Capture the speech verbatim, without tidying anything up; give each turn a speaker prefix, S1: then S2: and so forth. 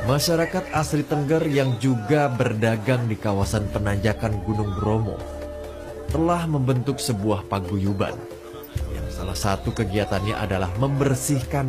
S1: Masyarakat asli Tengger yang juga berdagang di kawasan penanjakan Gunung Bromo telah membentuk sebuah paguyuban yang salah satu kegiatannya adalah membersihkan